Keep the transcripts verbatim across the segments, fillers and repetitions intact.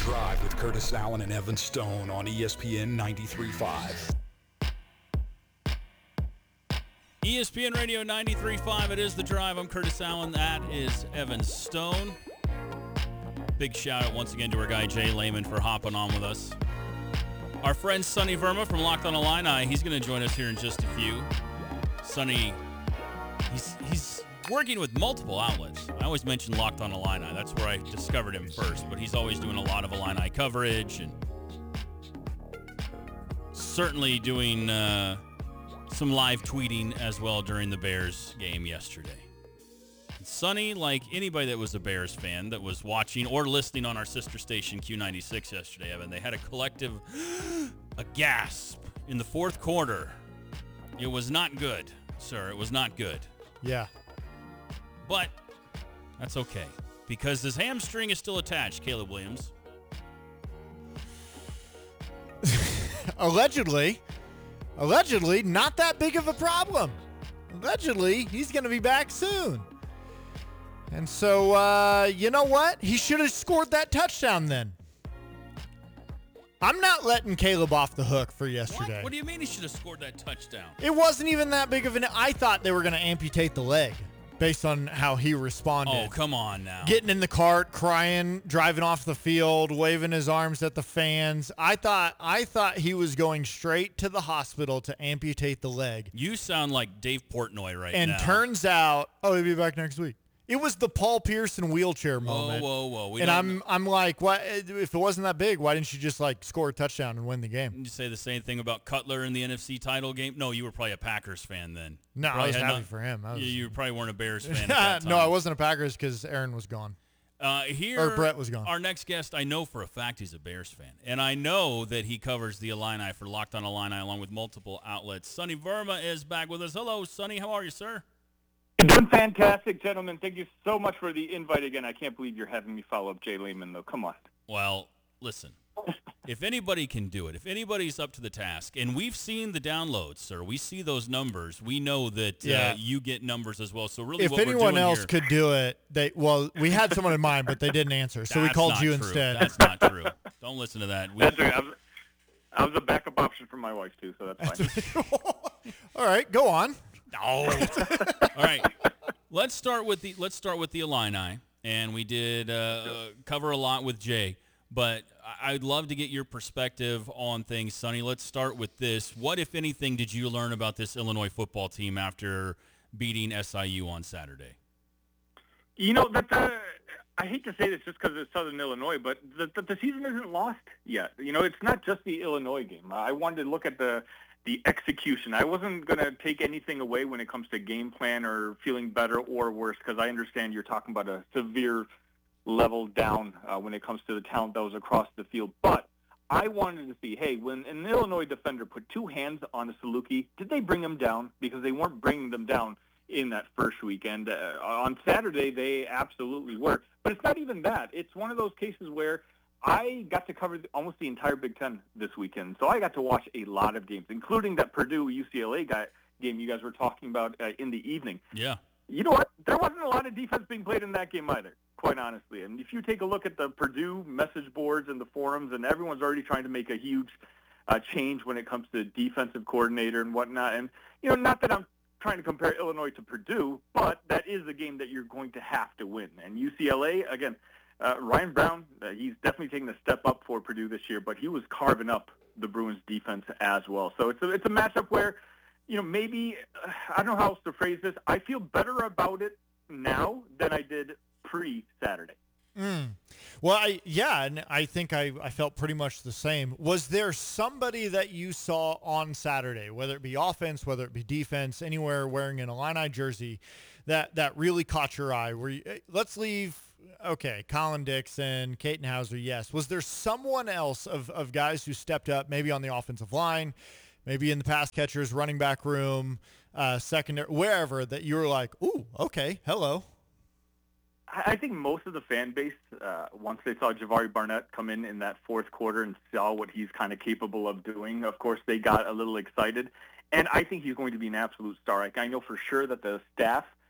Drive with Curtis Allen and Evan Stone on E S P N ninety-three point five. E S P N Radio ninety-three point five, it is The Drive. I'm Curtis Allen. That is Evan Stone. Big shout out once again to our guy Jay Lehman for hopping on with us. Our friend Sonny Verma from Locked On Illini, he's going to join us here in just a few. Sonny, he's he's working with multiple outlets. I always mention Locked On Illini. That's where I discovered him first, but he's always doing a lot of Illini coverage and certainly doing uh, some live tweeting as well during the Bears game yesterday. Sonny, like anybody that was a Bears fan that was watching or listening on our sister station Q ninety-six yesterday, Evan, they had a collective a gasp in the fourth quarter. It was not good, sir. It was not good. Yeah. But that's okay because his hamstring is still attached, Caleb Williams. Allegedly. Allegedly, not that big of a problem. Allegedly, he's going to be back soon. And so, uh, you know what? He should have scored that touchdown then. I'm not letting Caleb off the hook for yesterday. What, what do you mean he should have scored that touchdown? It wasn't even that big of an... I thought they were going to amputate the leg based on how he responded. Oh, come on now. Getting in the cart, crying, driving off the field, waving his arms at the fans. I thought I thought he was going straight to the hospital to amputate the leg. You sound like Dave Portnoy right and now. And turns out, oh, he'll be back next week. It was the Paul Pearson wheelchair moment. Whoa, whoa, whoa. We and don't... I'm I'm like, why, if it wasn't that big, why didn't you just like score a touchdown and win the game? Did you say the same thing about Cutler in the N F C title game? No, you were probably a Packers fan then. No, probably I was happy not... for him. I was... you, you probably weren't a Bears fan at that time. No, I wasn't a Packers because Aaron was gone. Uh, here, or Brett was gone. Our next guest, I know for a fact he's a Bears fan. And I know that he covers the Illini for Locked On Illini along with multiple outlets. Sonny Verma is back with us. Hello, Sonny. How are you, sir? Doing fantastic, gentlemen. Thank you so much for the invite again. I can't believe you're having me follow up Jay Lehman, though. Come on. Well, listen. If anybody can do it, if anybody's up to the task, and we've seen the downloads, sir, we see those numbers. We know that yeah. uh, you get numbers as well. So really, if what anyone we're doing else here, could do it, they well, we had someone in mind, but they didn't answer, so we called you true. instead. That's not true. Don't listen to that. We, that's right. I was, I was a backup option for my wife too, so that's fine. All right, go on. No. All right. Let's start with the let's start with the Illini, and we did uh, cover a lot with Jay, but I'd love to get your perspective on things, Sonny. Let's start with this. What, if anything, did you learn about this Illinois football team after beating S I U on Saturday? You know, that's uh, I hate to say this just because it's Southern Illinois, but the, the, the season isn't lost yet. You know, it's not just the Illinois game. I wanted to look at the the execution. I wasn't going to take anything away when it comes to game plan or feeling better or worse, because I understand you're talking about a severe level down uh, when it comes to the talent that was across the field. But I wanted to see, hey, when an Illinois defender put two hands on a Saluki, did they bring him down? Because they weren't bringing them down in that first weekend. Uh, on Saturday, they absolutely were. But it's not even that. It's one of those cases where I got to cover almost the entire Big Ten this weekend, so I got to watch a lot of games, including that Purdue U C L A guy, game you guys were talking about uh, in the evening. Yeah. You know what? There wasn't a lot of defense being played in that game either, quite honestly. And if you take a look at the Purdue message boards and the forums, and everyone's already trying to make a huge uh, change when it comes to defensive coordinator and whatnot. And, you know, not that I'm trying to compare Illinois to Purdue, but that is a game that you're going to have to win. And U C L A, again, Uh, Ryan Brown, uh, he's definitely taking a step up for Purdue this year, but he was carving up the Bruins defense as well. So it's a, it's a matchup where, you know, maybe, uh, I don't know how else to phrase this, I feel better about it now than I did pre-Saturday. Mm. Well, I, yeah, and I think I, I felt pretty much the same. Was there somebody that you saw on Saturday, whether it be offense, whether it be defense, anywhere wearing an Illini jersey, that, that really caught your eye? Where you, let's leave, okay, Colin Dixon, Caton Hauser, yes. Was there someone else of, of guys who stepped up, maybe on the offensive line, maybe in the pass catchers, running back room, uh, secondary, wherever, that you were like, ooh, okay, hello? I think most of the fan base, uh, once they saw Jahvari Barnett come in in that fourth quarter and saw what he's kind of capable of doing, of course, they got a little excited. And I think he's going to be an absolute star. Like, I know for sure that the staff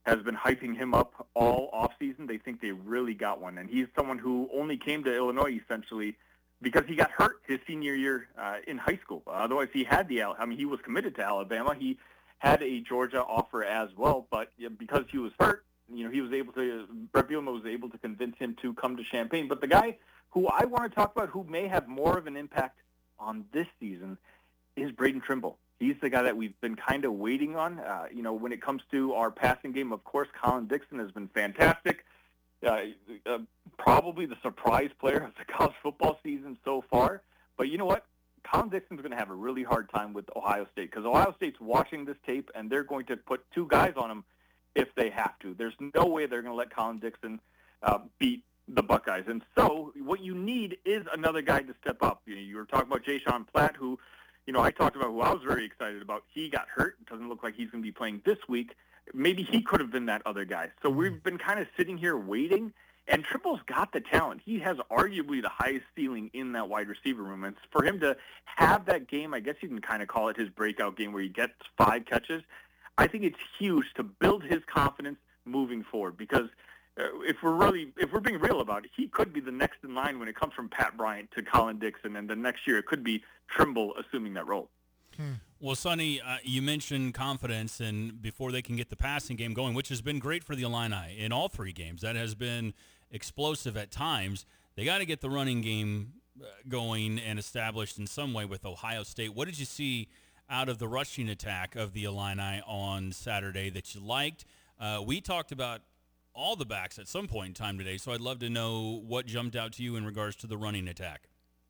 has been hyping him up all offseason. They think they really got one. And he's someone who only came to Illinois essentially because he got hurt his senior year uh, in high school. Uh, otherwise, he had the, I mean, he was committed to Alabama. He had a Georgia offer as well, but because he was hurt, you know, he was able to, Brett Bielema was able to convince him to come to Champaign. But the guy who I want to talk about who may have more of an impact on this season is Braden Trimble. He's the guy that we've been kind of waiting on. Uh, you know, when it comes to our passing game, of course, Colin Dixon has been fantastic. Uh, uh, probably the surprise player of the college football season so far. But you know what? Colin Dixon's going to have a really hard time with Ohio State because Ohio State's watching this tape, and they're going to put two guys on him if they have to. There's no way they're going to let Colin Dixon uh, beat the Buckeyes. And so what you need is another guy to step up. You know, you were talking about Jay Sean Platt, who, you know, I talked about who I was very excited about. He got hurt. It doesn't look like he's going to be playing this week. Maybe he could have been that other guy. So we've been kind of sitting here waiting, and Trimble's got the talent. He has arguably the highest ceiling in that wide receiver room. And for him to have that game, I guess you can kind of call it his breakout game where he gets five catches, I think it's huge to build his confidence moving forward because uh, if we're really, if we're being real about it, he could be the next in line when it comes from Pat Bryant to Colin Dixon, and then next year it could be Trimble assuming that role. Hmm. Well, Sonny, uh, you mentioned confidence, and before they can get the passing game going, which has been great for the Illini in all three games, that has been explosive at times. They got to get the running game uh, going and established in some way with Ohio State. What did you see out of the rushing attack of the Illini on Saturday that you liked? Uh, we talked about all the backs at some point in time today, so I'd love to know what jumped out to you in regards to the running attack.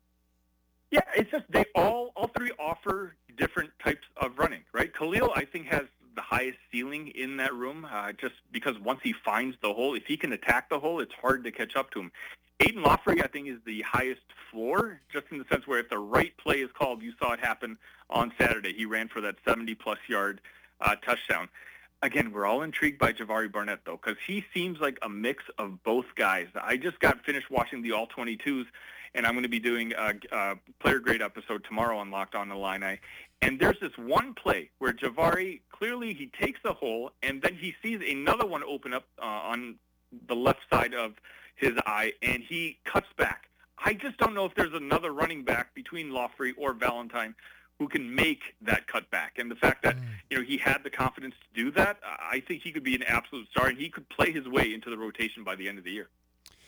Yeah, it's just they all all three offer different types of running, right? Khalil, I think, has the highest ceiling in that room uh, just because once he finds the hole, if he can attack the hole, it's hard to catch up to him. Aiden Loffrey, I think, is the highest floor, just in the sense where if the right play is called, you saw it happen on Saturday. He ran for that seventy-plus yard uh, touchdown. Again, we're all intrigued by Jahvaree Barnett, though, because he seems like a mix of both guys. I just got finished watching the all twenty-twos, and I'm going to be doing a, a player grade episode tomorrow on Locked On Illini. And there's this one play where Jahvaree, clearly he takes the hole, and then he sees another one open up uh, on the left side of his eye, and he cuts back. I just don't know if there's another running back between Loffrey or Valentine who can make that cutback. And the fact that, you know, he had the confidence to do that, I think he could be an absolute star, and he could play his way into the rotation by the end of the year.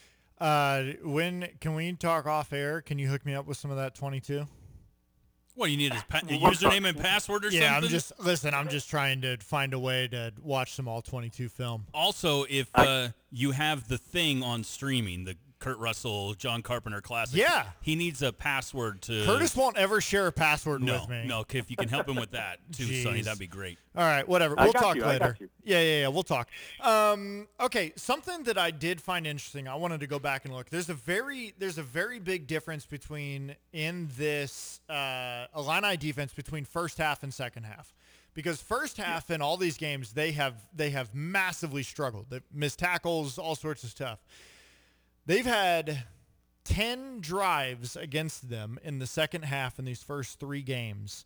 Uh, when can we talk off air? Can you hook me up with some of that twenty-two? What, you need his pa- username and password or yeah, something? I'm just listen. I'm just trying to find a way to watch some all twenty-two film. Also, if uh, you have the thing on streaming, the Kurt Russell, John Carpenter classic, yeah, he needs a password to. Curtis won't ever share a password no, with me. No, if you can help him with that too, Jeez. Sonny, that'd be great. All right, whatever. I We'll got talk you, I later. got you. Yeah, yeah, yeah. We'll talk. Um, okay, something that I did find interesting. I wanted to go back and look. There's a very, there's a very big difference between in this uh, Illini defense between first half and second half, because first half in all these games they have they have massively struggled. They missed tackles, all sorts of stuff. They've had ten drives against them in the second half in these first three games.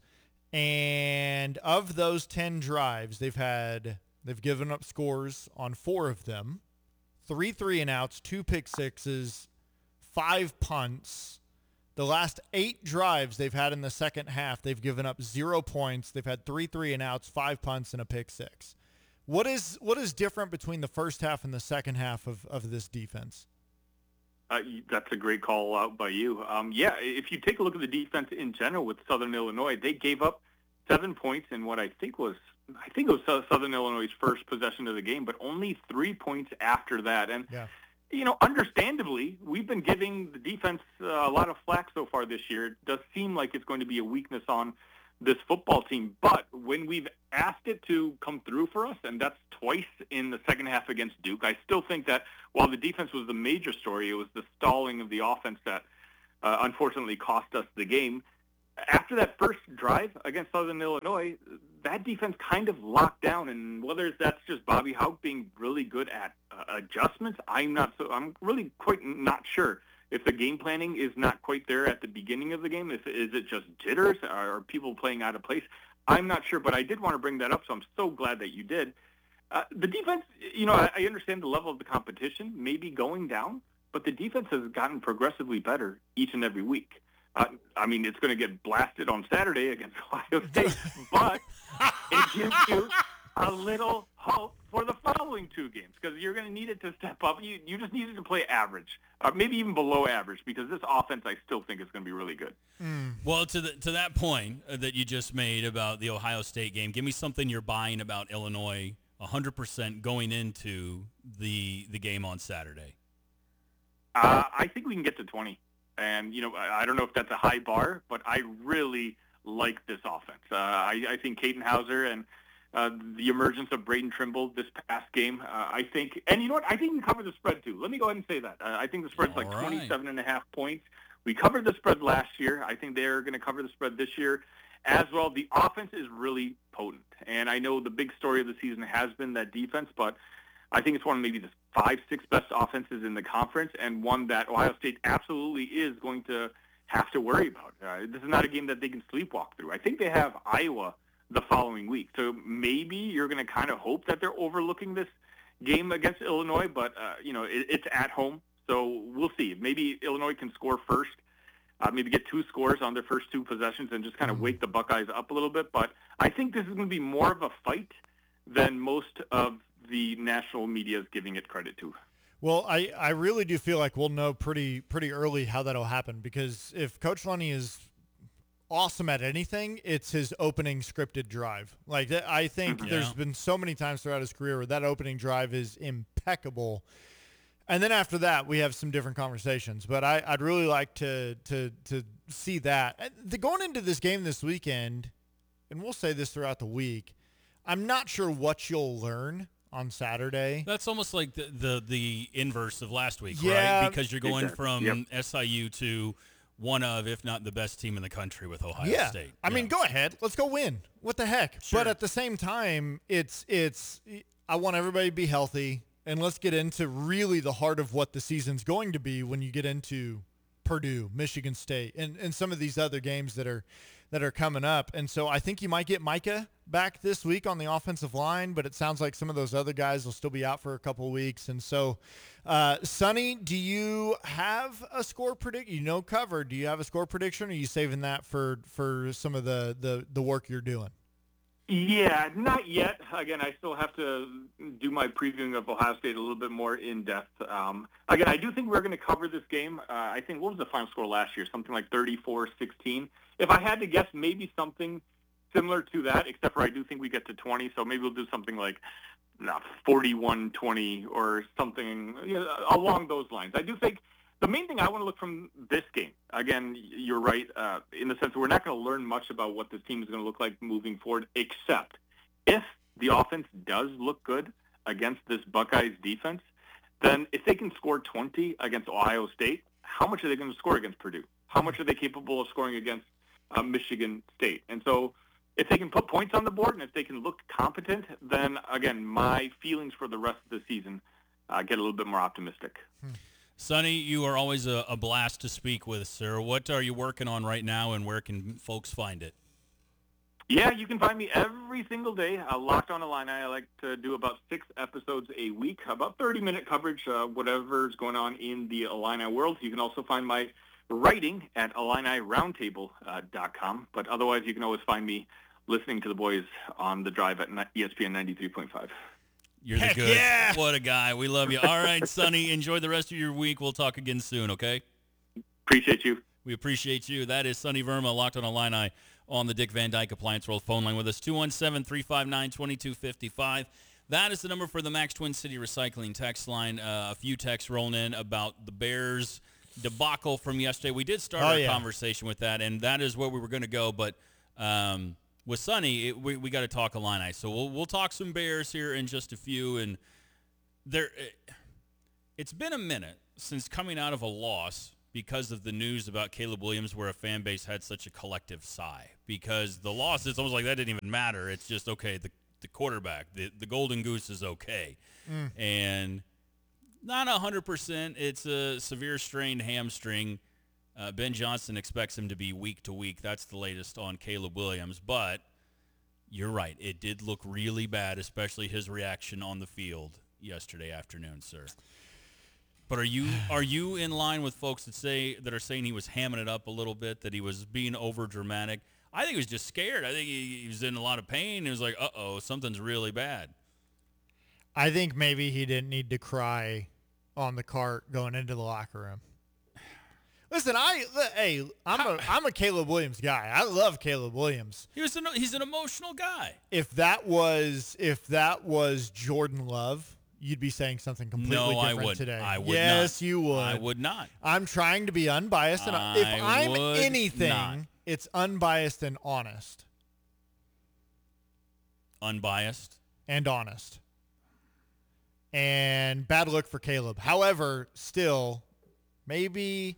And of those ten drives, they've had they've given up scores on four of them. Three three and outs, two pick sixes, five punts. The last eight drives they've had in the second half, they've given up zero points. They've had three three and outs, five punts, and a pick six. What is what is different between the first half and the second half of, of this defense? Uh, that's a great call out by you. Um, yeah, if you take a look at the defense in general with Southern Illinois, they gave up seven points in what I think was I think it was Southern Illinois' first possession of the game, but only three points after that. And yeah. you know, understandably, we've been giving the defense uh, a lot of flack so far this year. It does seem like it's going to be a weakness on this football team. But when we've asked it to come through for us, and that's twice in the second half against Duke, I still think that while the defense was the major story, it was the stalling of the offense that uh, unfortunately cost us the game. After that first drive against Southern Illinois, that defense kind of locked down, and whether that's just Bobby Hauck being really good at uh, adjustments, I'm not so. I'm really quite not sure if the game planning is not quite there at the beginning of the game. If is it just jitters or people playing out of place? I'm not sure, but I did want to bring that up, so I'm so glad that you did. Uh, the defense, you know, I, I understand the level of the competition may be going down, but the defense has gotten progressively better each and every week. Uh, I mean, it's going to get blasted on Saturday against Ohio State, but it gives you a little hope for the following two games because you're going to need it to step up. You you just need it to play average, uh, maybe even below average, because this offense I still think is going to be really good. Mm. Well, to the, to that point uh, that you just made about the Ohio State game, give me something you're buying about Illinois one hundred percent going into the the game on Saturday. Uh, I think we can get to twenty. And, you know, I, I don't know if that's a high bar, but I really like this offense. Uh, I, I think Kaden Hauser and uh, the emergence of Braden Trimble this past game, uh, I think, and you know what, I think we can cover the spread too. Let me go ahead and say that. Uh, I think the spread's All like right. twenty-seven and a half points. We covered the spread last year. I think they're going to cover the spread this year as well. The offense is really potent. And I know the big story of the season has been that defense, but I think it's one of maybe the five, six best offenses in the conference, and one that Ohio State absolutely is going to have to worry about. Uh, this is not a game that they can sleepwalk through. I think they have Iowa the following week, so maybe you're going to kind of hope that they're overlooking this game against Illinois, but uh, you know it, it's at home, so we'll see. Maybe Illinois can score first, uh, maybe get two scores on their first two possessions, and just kind of wake the Buckeyes up a little bit. But I think this is going to be more of a fight than most of the national media is giving it credit to. Well, I, I really do feel like we'll know pretty pretty early how that'll happen, because if Coach Lunny is awesome at anything, it's his opening scripted drive. Like, that, I think Yeah. there's been so many times throughout his career where that opening drive is impeccable. And then after that, we have some different conversations. But I, I'd really like to to to see that. And the, going into this game this weekend, and we'll say this throughout the week, I'm not sure what you'll learn on Saturday. That's almost like the the, the inverse of last week, Yeah, right? Because you're going exactly. from Yep. S I U to one of, if not the best team in the country with Ohio yeah. State. I Yeah. mean, go ahead. Let's go win. What the heck? Sure. But at the same time, it's it's I want everybody to be healthy, and let's get into really the heart of what the season's going to be when you get into Purdue, Michigan State, and, and some of these other games that are that are coming up. And so I think you might get Micah back this week on the offensive line, but it sounds like some of those other guys will still be out for a couple of weeks. And so, uh, Sonny, do you have a score predict? You know, cover. Do you have a score prediction, or are you saving that for, for some of the, the, the work you're doing? Yeah, not yet. Again, I still have to do my previewing of Ohio State a little bit more in depth. Um, again, I do think we're going to cover this game. Uh, I think, what was the final score last year? Something like thirty-four sixteen. If I had to guess, maybe something similar to that, except for I do think we get to twenty, so maybe we'll do something like no, forty-one twenty or something, you know, along those lines. I do think the main thing I want to look from this game, again, you're right, uh, in the sense that we're not going to learn much about what this team is going to look like moving forward, except if the offense does look good against this Buckeyes defense, then if they can score twenty against Ohio State, how much are they going to score against Purdue? How much are they capable of scoring against uh, Michigan State? And so if they can put points on the board and if they can look competent, then, again, my feelings for the rest of the season uh, get a little bit more optimistic. Sonny, you are always a, a blast to speak with, sir. What are you working on right now, and where can folks find it? Yeah, you can find me every single day. Uh, Locked on Illini. I like to do about six episodes a week, about thirty-minute coverage, uh, whatever's going on in the Illini world. You can also find my writing at Illini Roundtable dot com. But otherwise, you can always find me listening to the boys on the drive at E S P N ninety-three point five. You're Heck the good. yeah! What a guy. We love you. All right, Sonny, enjoy the rest of your week. We'll talk again soon, okay? Appreciate you. We appreciate you. That is Sonny Verma, Locked on Illini, on the Dick Van Dyke Appliance World phone line with us, two one seven, three five nine, two two five five. That is the number for the Max Twin City Recycling text line. Uh, a few texts rolling in about the Bears debacle from yesterday. We did start Oh, our yeah. conversation with that, and that is where we were going to go. But um, with Sonny, it, we, we got to talk Illini. So we'll we'll talk some Bears here in just a few. And there, it, it's been a minute since coming out of a loss because of the news about Caleb Williams, where a fan base had such a collective sigh. Because the loss, it's almost like that didn't even matter. It's just, okay, the, the quarterback, the, the golden goose is okay. Mm. And not one hundred percent. It's a severe strained hamstring. Uh, Ben Johnson expects him to be week to week. That's the latest on Caleb Williams. But You're right. It did look really bad, especially his reaction on the field yesterday afternoon, sir. But are you are you in line with folks that say that are saying he was hamming it up a little bit, that he was being over dramatic? I think he was just scared. I think he, he was in a lot of pain. He was like, uh-oh, something's really bad. I think maybe he didn't need to cry on the cart going into the locker room. Listen, I hey, I'm a I'm a Caleb Williams guy. I love Caleb Williams. He was an, he's an emotional guy. If that was if that was Jordan Love, you'd be saying something completely no, different I would. today. I would yes, not. you would. I would not. I'm trying to be unbiased, and I if I'm would anything, not. it's unbiased and honest. Unbiased and honest. And bad look for Caleb. However, still, maybe.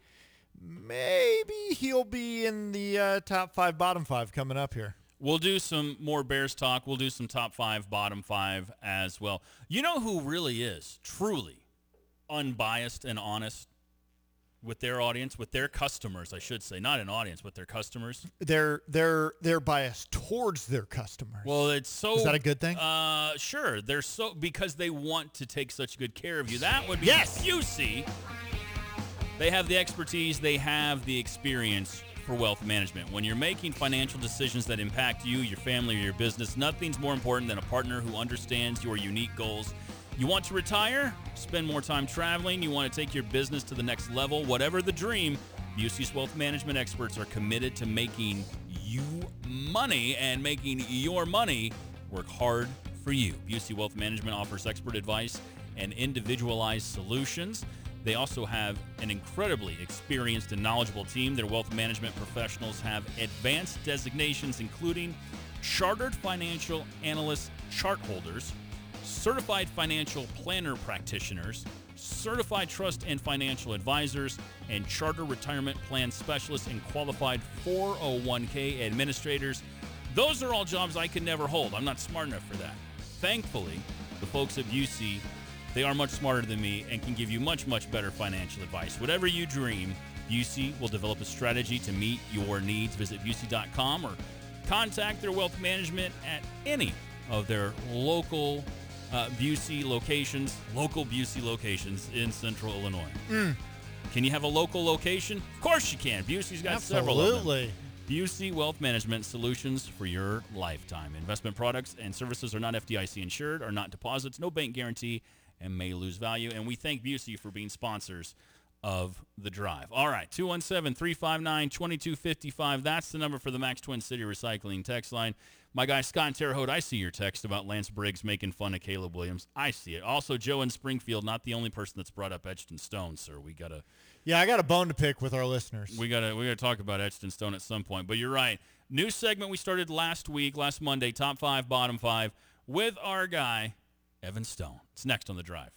Maybe he'll be in the uh, top five, bottom five coming up here. We'll do some more Bears talk. We'll do some top five, bottom five as well. You know who really is truly unbiased and honest with their audience, with their customers, I should say. Not an audience, with their customers. They're they're they're biased towards their customers. Well, it's so. Is that a good thing? Uh, sure. They're so because they want to take such good care of you. That would be yes. You see. They have the expertise, they have the experience for wealth management. When you're making financial decisions that impact you, your family, or your business, nothing's more important than a partner who understands your unique goals. You want to retire? Spend more time traveling? You want to take your business to the next level? Whatever the dream, Busey's wealth management experts are committed to making you money and making your money work hard for you. Busey Wealth Management offers expert advice and individualized solutions. They also have an incredibly experienced and knowledgeable team. Their wealth management professionals have advanced designations, including Chartered Financial Analyst chart holders, Certified Financial Planner practitioners, Certified Trust and Financial Advisors, and Charter Retirement Plan Specialists and Qualified four oh one k administrators. Those are all jobs I could never hold. I'm not smart enough for that. Thankfully, the folks at Busey, they are much smarter than me and can give you much, much better financial advice. Whatever you dream, Busey will develop a strategy to meet your needs. Visit Busey dot com or contact their wealth management at any of their local uh, Busey locations, local Busey locations in Central Illinois. Mm. Can you have a local location? Of course you can. Busey's got Absolutely. several of them. Busey Wealth Management Solutions for your lifetime. Investment products and services are not F D I C insured, are not deposits, no bank guarantee, and may lose value. And we thank Busey for being sponsors of The Drive. All right, two one seven, three five nine, two two five five. That's the number for the Max Twin City Recycling text line. My guy, Scott in Terre Haute, I see your text about Lance Briggs making fun of Caleb Williams. I see it. Also, Joe in Springfield, not the only person that's brought up Edgerton Stone, sir. We got to... Yeah, I got a bone to pick with our listeners. We got to we got to talk about Edgerton Stone at some point. But you're right. New segment we started last week, last Monday, top five, bottom five, with our guy, Evan Stone. It's next on The Drive.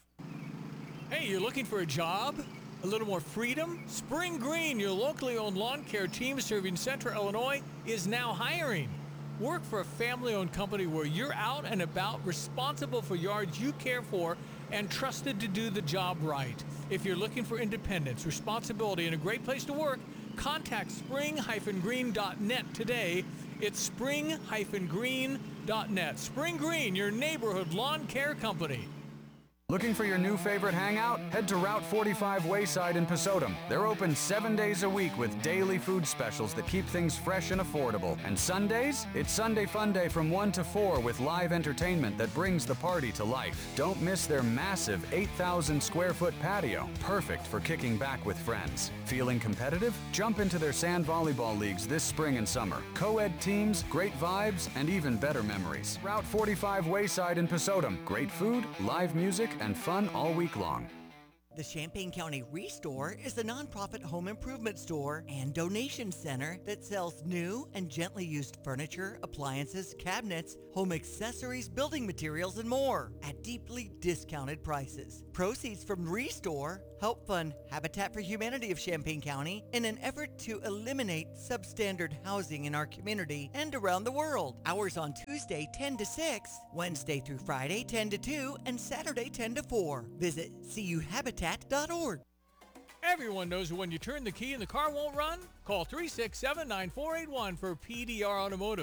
Hey, you're looking for a job? A little more freedom? Spring Green, your locally owned lawn care team serving Central Illinois, is now hiring. Work for a family-owned company where you're out and about, responsible for yards you care for, and trusted to do the job right. If you're looking for independence, responsibility, and a great place to work, contact spring dash green dot net today. It's spring dash green dot net. Spring Green, your neighborhood lawn care company. Looking for your new favorite hangout? Head to Route forty-five Wayside in Pesotum. They're open seven days a week with daily food specials that keep things fresh and affordable. And Sundays? It's Sunday Fun Day from one to four with live entertainment that brings the party to life. Don't miss their massive eight thousand square foot patio, perfect for kicking back with friends. Feeling competitive? Jump into their sand volleyball leagues this spring and summer. Co-ed teams, great vibes, and even better memories. Route forty-five Wayside in Pesotum. Great food, live music, and fun all week long. The Champaign County Restore is a nonprofit home improvement store and donation center that sells new and gently used furniture, appliances, cabinets, home accessories, building materials, and more at deeply discounted prices. Proceeds from Restore help fund Habitat for Humanity of Champaign County in an effort to eliminate substandard housing in our community and around the world. Hours on Tuesday ten to six, Wednesday through Friday ten to two, and Saturday ten to four. Visit C U habitat dot org. Everyone knows when you turn the key and the car won't run? Call three six seven, nine four eight one for P D R Automotive.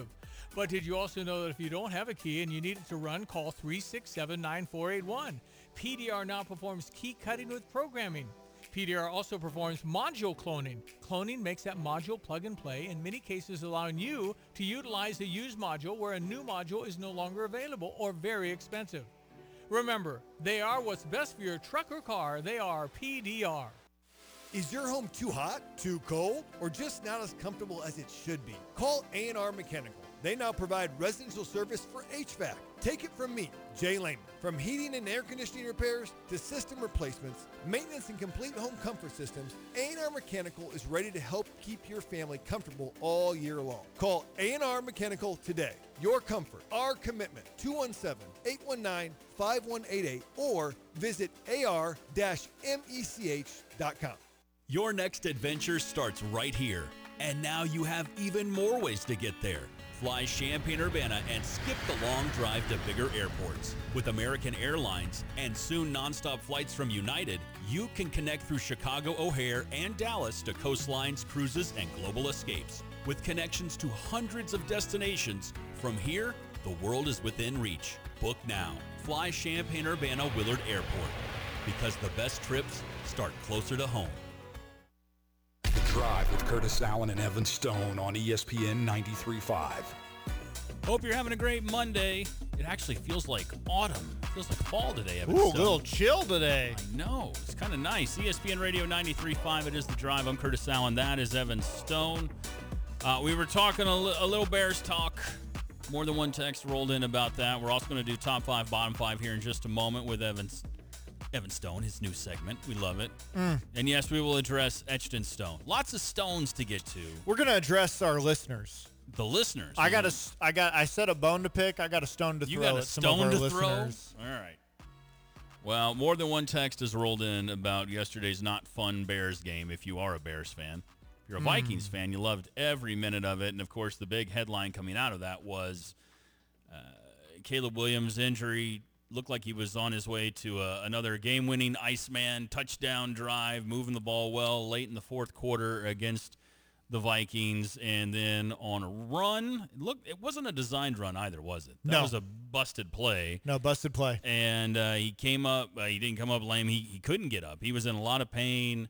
But did you also know that if you don't have a key and you need it to run, call three six seven, nine four eight one. P D R now performs key cutting with programming. P D R also performs module cloning. Cloning makes that module plug and play, in many cases allowing you to utilize a used module where a new module is no longer available or very expensive. Remember, they are what's best for your truck or car. They are P D R. Is your home too hot, too cold, or just not as comfortable as it should be? Call A and R Mechanical. They now provide residential service for H V A C. Take it from me, Jay Lehman. From heating and air conditioning repairs to system replacements, maintenance and complete home comfort systems, A and R Mechanical is ready to help keep your family comfortable all year long. Call A and R Mechanical today. Your comfort, our commitment. two one seven, eight one nine, five one eight eight or visit A R mech dot com. Your next adventure starts right here. And now you have even more ways to get there. Fly Champaign-Urbana and skip the long drive to bigger airports. With American Airlines and soon nonstop flights from United, you can connect through Chicago O'Hare and Dallas to coastlines, cruises, and global escapes. With connections to hundreds of destinations, from here, the world is within reach. Book now. Fly Champaign-Urbana Willard Airport. Because the best trips start closer to home. The Drive with Curtis Allen and Evan Stone on E S P N ninety-three point five. Hope you're having a great Monday. It actually feels like autumn. It feels like fall today, Evan Ooh, a Stone. little chill today. I know. It's kind of nice. E S P N Radio ninety-three point five. It is The Drive. I'm Curtis Allen. That is Evan Stone. Uh, we were talking a, li- a little Bears talk. More than one text rolled in about that. We're also going to do top five, bottom five here in just a moment with Evan, Evan Stone, his new segment. We love it. Mm. And yes, we will address Etched in Stone. Lots of stones to get to. We're going to address our listeners. The listeners. I got a, I got, I said a bone to pick. I got a stone to you throw got a at some stone of our to listeners. throw? All right. Well, more than one text has rolled in about yesterday's not fun Bears game. If you are a Bears fan, if you're a mm. Vikings fan, you loved every minute of it. And of course, the big headline coming out of that was uh, Caleb Williams' injury. Looked like he was on his way to uh, another game-winning Iceman touchdown drive, moving the ball well late in the fourth quarter against the Vikings, and then on a run. Look, it wasn't a designed run either, was it? That no. was a busted play. No, busted play. And uh, he came up. Uh, he didn't come up lame. He he couldn't get up. He was in a lot of pain.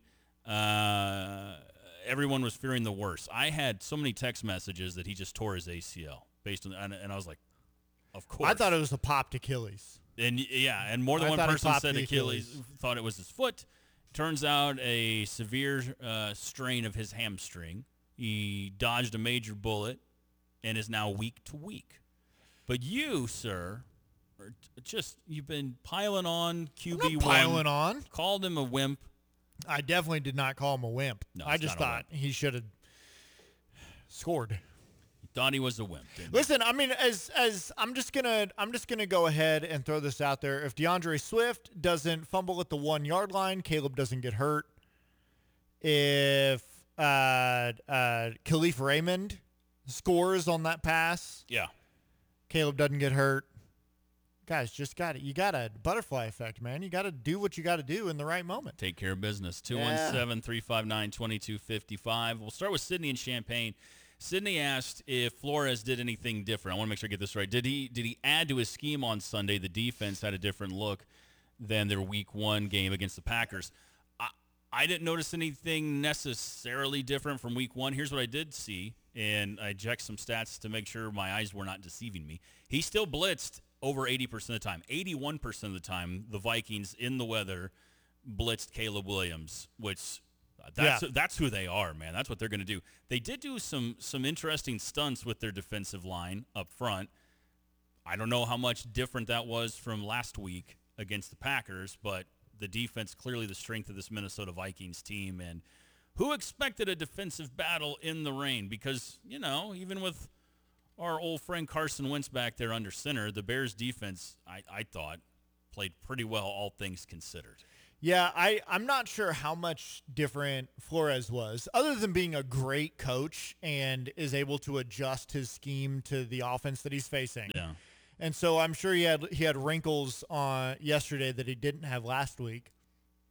Uh, everyone was fearing the worst. I had so many text messages that he just tore his A C L based on, and, and I was like, of course. I thought it was a popped Achilles. And yeah, and more than I one person said Achilles, Achilles, thought it was his foot. Turns out a severe uh, strain of his hamstring. He dodged a major bullet and is now week to week. But you, sir, are just you've been piling on Q B one. Piling on. Called him a wimp. I definitely did not call him a wimp. No, I just thought he should have scored. Thought he was a wimp. Listen, I mean, as as I'm just gonna I'm just gonna go ahead and throw this out there. If DeAndre Swift doesn't fumble at the one yard line, Caleb doesn't get hurt. If uh, uh, Khalif Raymond scores on that pass, yeah, Caleb doesn't get hurt. Guys, just got it. You got a butterfly effect, man. You got to do what you got to do in the right moment. Take care of business. two one seven, three five nine, two two five five. We'll start with Sydney in Champaign. Sydney asked if Flores did anything different. I want to make sure I get this right. Did he did he add to his scheme on Sunday? The defense had a different look than their week one game against the Packers. I, I didn't notice anything necessarily different from week one. Here's what I did see, and I checked some stats to make sure my eyes were not deceiving me. He still blitzed over eighty percent of the time. eighty-one percent of the time, the Vikings in the weather blitzed Caleb Williams, which – That's yeah. that's who they are, man. That's what they're going to do. They did do some some interesting stunts with their defensive line up front. I don't know how much different that was from last week against the Packers, but the defense clearly the strength of this Minnesota Vikings team. And who expected a defensive battle in the rain? Because, you know, even with our old friend Carson Wentz back there under center, the Bears defense, I, I thought, played pretty well, all things considered. Yeah, I, I'm not sure how much different Flores was, other than being a great coach and is able to adjust his scheme to the offense that he's facing. Yeah. And so I'm sure he had he had wrinkles on yesterday that he didn't have last week.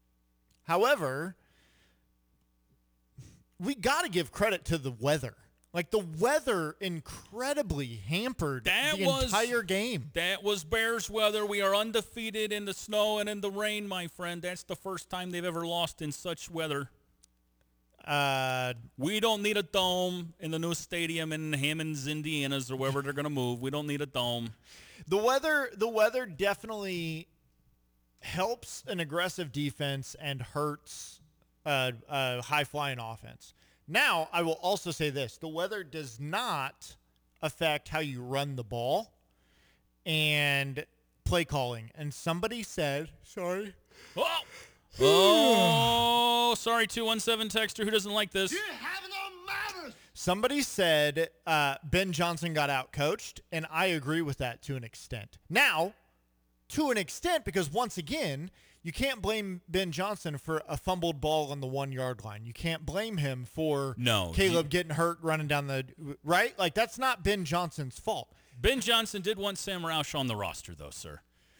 However, we got to give credit to the weather. Like the weather incredibly hampered That the was- entire game. That was Bears weather. We are undefeated in the snow and in the rain, my friend. That's the first time they've ever lost in such weather. Uh, We don't need a dome in the new stadium in Hammond's, Indiana's, or wherever they're going to move. We don't need a dome. the weather, the weather definitely helps an aggressive defense and hurts a, a high-flying offense. Now, I will also say this. The weather does not affect how you run the ball and play calling. And somebody said, sorry. Oh, oh sorry, two one seven texter who doesn't like this. Somebody said uh, Ben Johnson got out-coached, and I agree with that to an extent. Now, to an extent, because once again, you can't blame Ben Johnson for a fumbled ball on the one-yard line. You can't blame him for No, Caleb you- getting hurt running down the – right? Like, that's not Ben Johnson's fault. Ben Johnson did want Sam Roush on the roster, though, sir.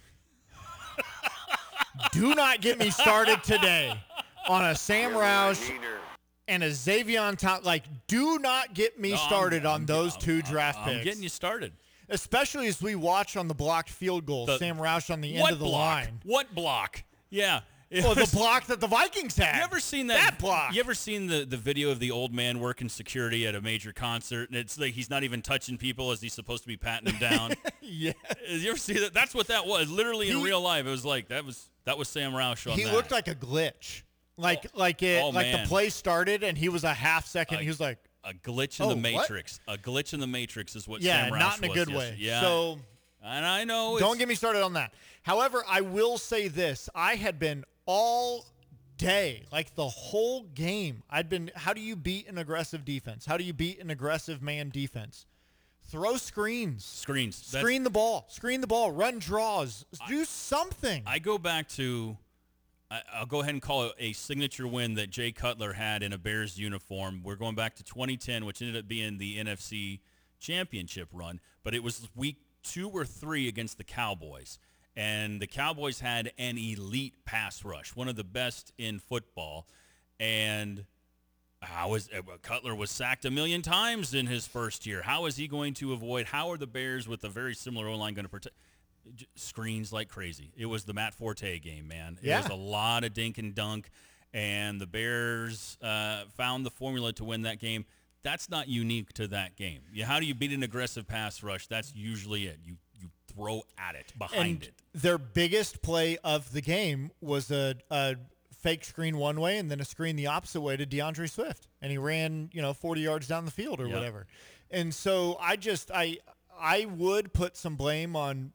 Do not get me started today on a Sam Roush and a Xavier Top. Like, do not get me No, I'm- started on I'm- those I'm- two I'm- draft I'm picks. getting you started. Especially as we watch on the blocked field goal, The- Sam Roush on the end What of the block? line. What block? Yeah. It Well, the was- block that the Vikings had. You ever seen that, That block. You ever seen the, the video of the old man working security at a major concert, and it's like he's not even touching people as he's supposed to be patting them down? Yeah. You ever see that? That's what that was. Literally in He- real life, it was like that was that was Sam Roush on He that. looked like a glitch. Like like it oh, like man. the play started and he was a half second. A- he was like, a glitch in Oh, the what? Matrix. A glitch in the Matrix is what yeah, Sam Roush not in a was good yes- way. Yeah. So and I know. don't it's- get me started on that. However, I will say this. I had been all day, like the whole game, I'd been, how do you beat an aggressive defense? How do you beat an aggressive man defense? Throw screens. screens. That's- Screen the ball. Screen the ball. Run draws. Do something. I go back to, I- I'll go ahead and call it a signature win that Jay Cutler had in a Bears uniform. We're going back to twenty ten, which ended up being the N F C championship run, but it was week two or three against the Cowboys. And the Cowboys had an elite pass rush, one of the best in football. And how is uh, Cutler was sacked a million times in his first year. How is he going to avoid? How are the Bears with a very similar O-line going to protect? J- Screens like crazy. It was the Matt Forte game, man. It Yeah. was a lot of dink and dunk, and the Bears uh, found the formula to win that game. That's not unique to that game. Yeah, how do you beat an aggressive pass rush? That's usually it. You you throw at it, behind and it. their biggest play of the game was a, a fake screen one way and then a screen the opposite way to DeAndre Swift. And he ran, you know, forty yards down the field or Yep. whatever. And so I just, I, I would put some blame on,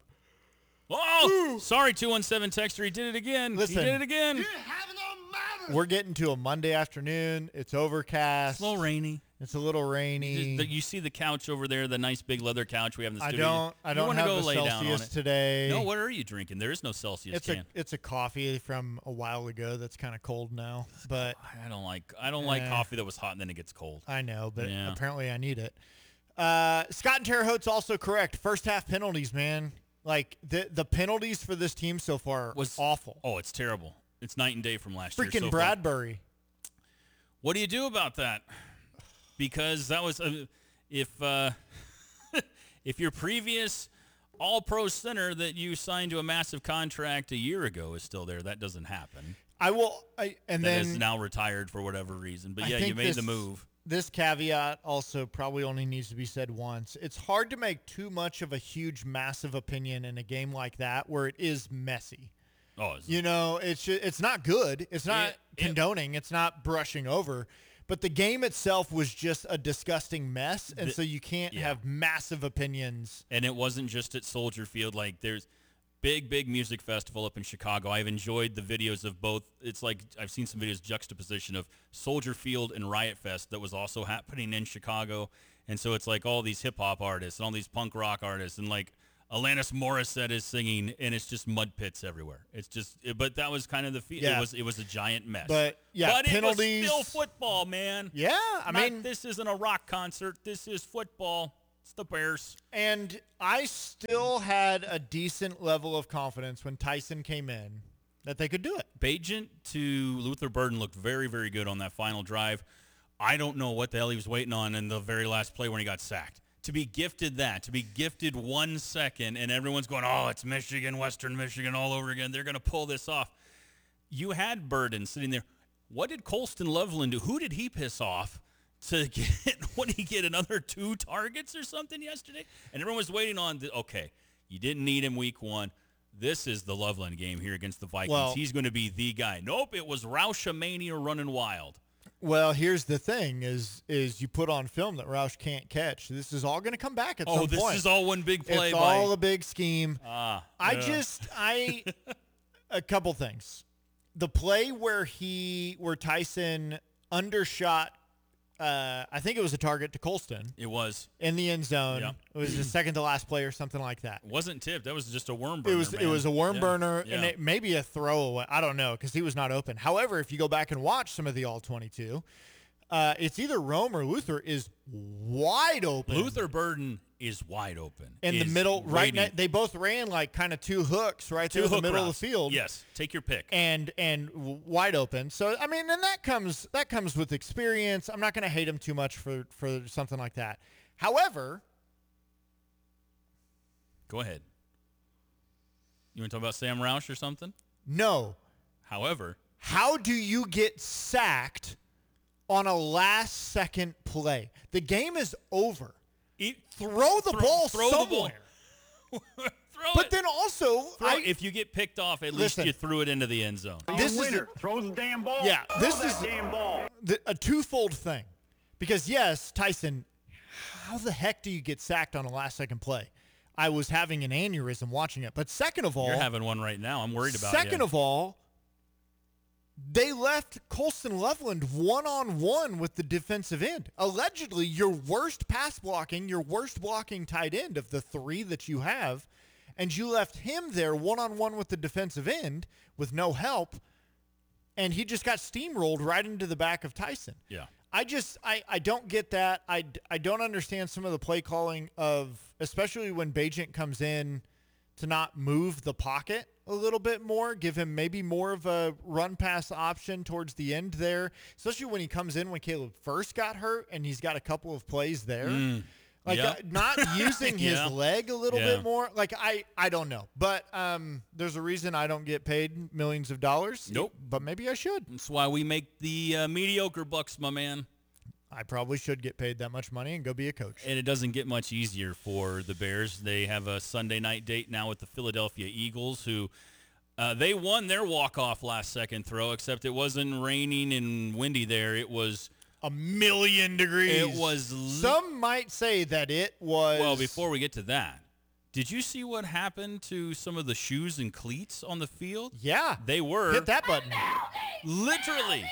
Oh, sorry, two one seven texter. He did it again. Listen. he did it again. we're getting to a Monday afternoon. It's overcast. It's a little rainy. It's a little rainy. The- You see the couch over there, the nice big leather couch we have in the I studio. don't, I You don't wanna have go the lay down on Celsius it. today. No, what are you drinking? There is no Celsius It's can. a, it's a coffee from a while ago that's kind of cold now, but I don't like I don't like Eh. coffee that was hot and then it gets cold. I know, but Yeah. apparently I need it. Uh, Scott and Terre Haute's also correct. First half penalties, man. Like the the penalties for this team so far Was awful. Oh, it's terrible. It's night and day from last year. Freaking so far. Bradbury. What do you do about that? Because that was uh, if uh, if your previous All-Pro center that you signed to a massive contract a year ago is still there, that doesn't happen. I will. I, and That then is now retired for whatever reason. But I yeah, think you made this, the move. This caveat also probably only needs to be said once. It's hard to make too much of a huge, massive opinion in a game like that where it is messy. Oh, it's, You know, it's ju- it's not good. It's not It- it- condoning. It's not brushing over. But the game itself was just a disgusting mess, and The- so you can't yeah. have massive opinions. and it wasn't just at Soldier Field. Like there's big, big music festival up in Chicago. I've enjoyed the videos of both. It's like I've seen some videos juxtaposition of Soldier Field and Riot Fest that was also happening in Chicago. And so it's like all these hip hop artists and all these punk rock artists and like Alanis Morissette is singing and it's just mud pits everywhere. It's just, it, but that was kind of the feel. Yeah. It was, it was a giant mess. But, yeah, but penalties- it was still football, man. Yeah, I Not- mean, this isn't a rock concert. This is football. It's the Bears. and I still had a decent level of confidence when Tyson came in that they could do it. Bajent to Luther Burden looked very, very good on that final drive. I don't know what the hell he was waiting on in the very last play when he got sacked. To be gifted that, to be gifted one second, and everyone's going, oh, it's Michigan, Western Michigan all over again. They're going to pull this off. You had Burden sitting there. What did Colston Loveland do? Who did he piss off to get, what did he get, another two targets or something yesterday? And everyone was waiting on, the, okay, you didn't need him week one. This is the Loveland game here against the Vikings. Well, He's going to be the guy. Nope, it was Roush Mania running wild. Well, here's the thing: is is you put on film that Roush can't catch. This is all going to come back at oh, some point. Oh, this is all one big play. It's by, all a big scheme. Ah, I yeah. just I a couple things. The play where he where Tyson undershot. Uh, I think it was a target to Colston. It was in the end zone. Yeah. It was the second to last play or something like that. It wasn't tipped. That was just a worm burner. It was man. it was a worm yeah. burner yeah. and it maybe a throwaway. I don't know because he was not open. However, if you go back and watch some of the all twenty-two, uh, it's either Rome or Luther is wide open. Luther Burden is wide open in the is middle, right? waiting. Ne- they both ran like kind of two hooks right Two there in the hook middle routes. of the field. Yes, take your pick. And and w- wide open. So I mean, and that comes that comes with experience. I'm not going to hate him too much for for something like that. However, go ahead. You want to talk about Sam Roush or something? no. However, How do you get sacked on a last second play? The game is over. it, Throw the throw, ball throw somewhere. the ball. throw But it. then also, Throw I, it. If you get picked off, at Listen. least you threw it into the end zone. this is winner. Throw the damn ball. Yeah, Throw this that is- damn ball. the, a twofold thing. Because yes, Tyson, how the heck do you get sacked on a last second play? I was having an aneurysm watching it. But second of all, You're having one right now. I'm worried about second you. of all, they left Colston Loveland one-on-one with the defensive end. Allegedly, your worst pass blocking, your worst blocking tight end of the three that you have, and you left him there one-on-one with the defensive end with no help, and he just got steamrolled right into the back of Tyson. Yeah. I just, I, I don't get that. I, I don't understand some of the play calling of, especially when Bajent comes in to not move the pocket a little bit more, give him maybe more of a run pass option towards the end there, especially when he comes in when Caleb first got hurt and he's got a couple of plays there. Mm. Like Yep. uh, not using his Yeah. leg a little Yeah. bit more. Like I, I don't know, but um, there's a reason I don't get paid millions of dollars. Nope. But maybe I should. That's why we make the uh, mediocre bucks, my man. I probably should get paid that much money and go be a coach. And it doesn't get much easier for the Bears. They have a Sunday night date now with the Philadelphia Eagles, who uh, they won their walk-off last-second throw, except it wasn't raining and windy there. It was A million degrees. It was li- Some might say that it was. well. Before we get to that, did you see what happened to some of the shoes and cleats on the field? Yeah. They were Hit that button. literally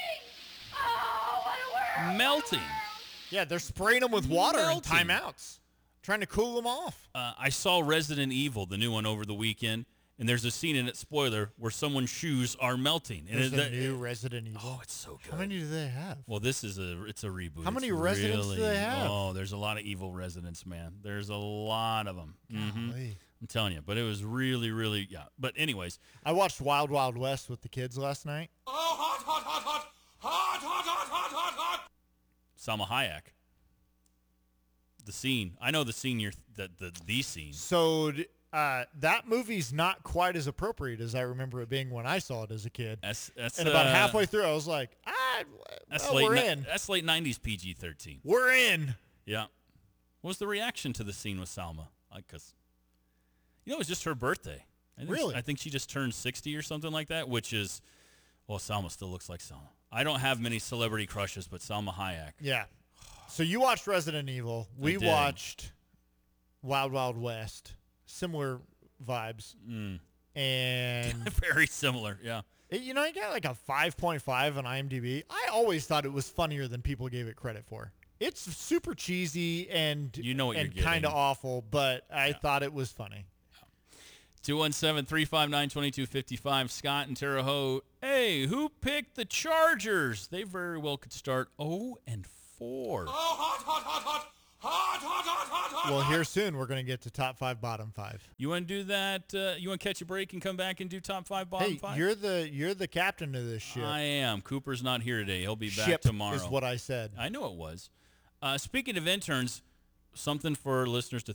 melting. Yeah, they're spraying them with water Melting. in timeouts, trying to cool them off. Uh, I saw Resident Evil, the new one, over the weekend, and there's a scene in it, spoiler, where someone's shoes are melting. And There's it- a new Resident Evil. Oh, it's so good. How many do they have? Well, this is a it's a reboot. How many It's residents do really- they have? Oh, there's a lot of evil residents, man. There's a lot of them. hmm Golly. I'm telling you, but it was really, really yeah. But anyways, I watched Wild Wild West with the kids last night. Oh, hot, hot, hot, hot, hot, hot, hot, hot, hot, hot. Salma Hayek, the scene. I know the scene. You're the the the scene. So uh, that movie's not quite as appropriate as I remember it being when I saw it as a kid. That's that's And about uh, halfway through, I was like, ah, That's well, late. we're ni- in. That's late nineties P G thirteen. We're in. Yeah. What was the reaction to the scene with Salma? Because you know it was just her birthday. I think Really? I think she just turned sixty or something like that, which is, well, Salma still looks like Salma. I don't have many celebrity crushes, but Salma Hayek. Yeah. So you watched Resident Evil. We did. watched Wild Wild West. Similar vibes. Mm. And, Very similar, yeah. it, you know, you got like a five point five on IMDb. I always thought it was funnier than people gave it credit for. It's super cheesy and, You know what and you're kind of getting. awful, but I Yeah. thought it was funny. two one seven, three five nine, two two five five. Scott and Terre Haute. Hey, who picked the Chargers? They very well could start oh and four. Oh, hot, hot, hot, hot, Hot, hot, hot, hot, hot. Well, here soon we're going to get to top five, bottom five. You want to do that? Uh, you want to catch a break and come back and do top five, bottom Hey, five? you're the you're the captain of this ship. I am. Cooper's not here today. He'll be back Ship tomorrow. is what I said. I know it was. Uh, speaking of interns, something for listeners to